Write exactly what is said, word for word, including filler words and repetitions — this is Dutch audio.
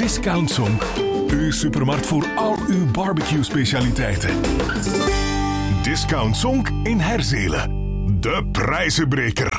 Discount Zonk, uw supermarkt voor al uw barbecue specialiteiten. Discount Zonk in Herzelen. De prijzenbreker.